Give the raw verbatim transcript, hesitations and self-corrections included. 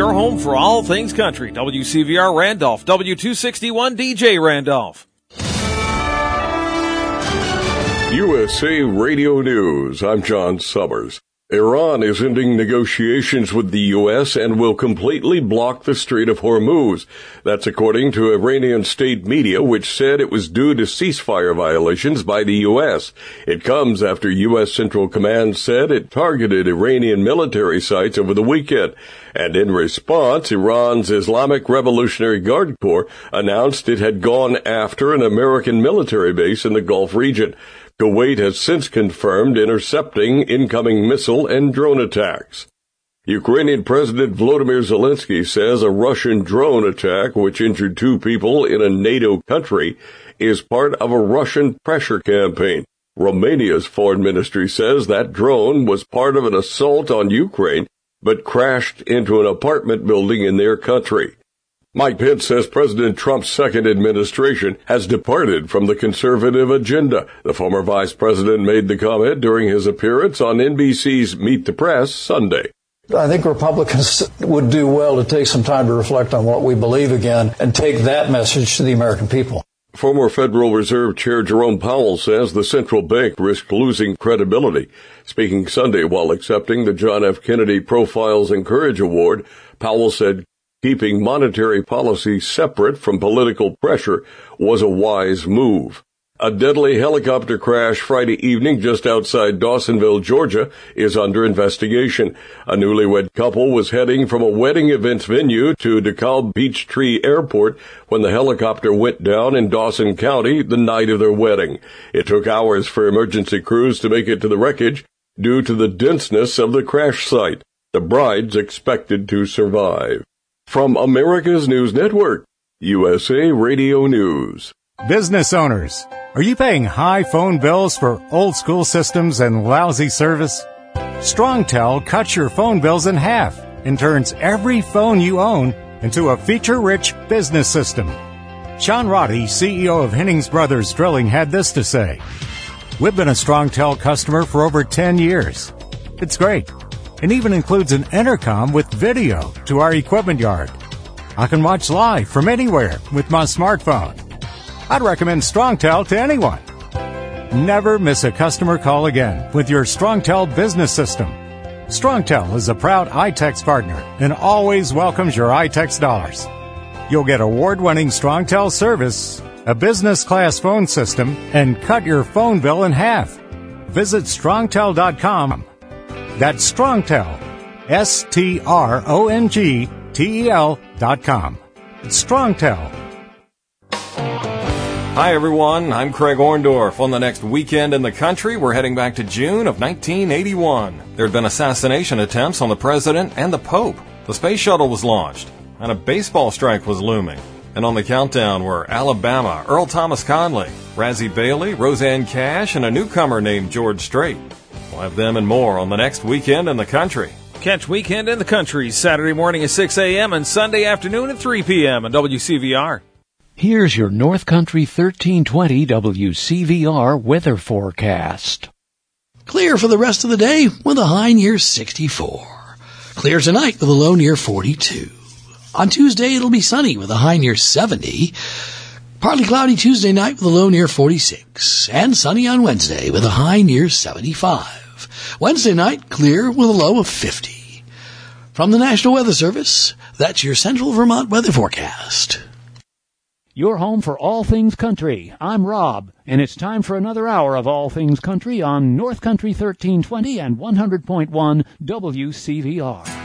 your home for all things country. W C V R Randolph, W two sixty-one D J Randolph. U S A Radio News. I'm John Summers. Iran is ending negotiations with the U S and will completely block the Strait of Hormuz. That's according to Iranian state media, which said it was due to ceasefire violations by the U S. It comes after U S Central Command said it targeted Iranian military sites over the weekend. And in response, Iran's Islamic Revolutionary Guard Corps announced it had gone after an American military base in the Gulf region. Kuwait has since confirmed intercepting incoming missile and drone attacks. Ukrainian President Volodymyr Zelensky says a Russian drone attack, which injured two people in a NATO country, is part of a Russian pressure campaign. Romania's foreign ministry says that drone was part of an assault on Ukraine, but crashed into an apartment building in their country. Mike Pence says President Trump's second administration has departed from the conservative agenda. The former vice president made the comment during his appearance on N B C's Meet the Press Sunday. I think Republicans would do well to take some time to reflect on what we believe again and take that message to the American people. Former Federal Reserve Chair Jerome Powell says the central bank risked losing credibility. Speaking Sunday while accepting the John F. Kennedy Profiles and Courage Award, Powell said keeping monetary policy separate from political pressure was a wise move. A deadly helicopter crash Friday evening just outside Dawsonville, Georgia, is under investigation. A newlywed couple was heading from a wedding events venue to DeKalb Peachtree Airport when the helicopter went down in Dawson County the night of their wedding. It took hours for emergency crews to make it to the wreckage due to the denseness of the crash site. The bride's expected to survive. From America's News Network, U S A Radio News. Business owners, are you paying high phone bills for old-school systems and lousy service? StrongTel cuts your phone bills in half and turns every phone you own into a feature-rich business system. Sean Roddy, C E O of Hennings Brothers Drilling, had this to say. We've been a StrongTel customer for over ten years. It's great. It even includes an intercom with video to our equipment yard. I can watch live from anywhere with my smartphone. I'd recommend StrongTel to anyone. Never miss a customer call again with your StrongTel business system. StrongTel is a proud iTex partner and always welcomes your iTex dollars. You'll get award-winning StrongTel service, a business-class phone system, and cut your phone bill in half. Visit strongtel dot com. That's StrongTel, S T R O N G T E L dot com. StrongTel. Hi, everyone. I'm Craig Orndorff. On the next Weekend in the Country, we're heading back to June of nineteen eighty-one. There had been assassination attempts on the president and the Pope. The space shuttle was launched, and a baseball strike was looming. And on the countdown were Alabama, Earl Thomas Conley, Razzie Bailey, Roseanne Cash, and a newcomer named George Strait. We'll have them and more on the next Weekend in the Country. Catch Weekend in the Country Saturday morning at six a.m. and Sunday afternoon at three p.m. on W C V R. Here's your North Country thirteen twenty W C V R weather forecast. Clear for the rest of the day with a high near sixty-four. Clear tonight with a low near forty-two. On Tuesday, it'll be sunny with a high near seventy. Partly cloudy Tuesday night with a low near forty-six. And sunny on Wednesday with a high near seventy-five. Wednesday night, clear with a low of fifty. From the National Weather Service, that's your Central Vermont weather forecast. Your home for all things country. I'm Rob, and it's time for another hour of all things country on North Country thirteen twenty and one hundred point one W C V R.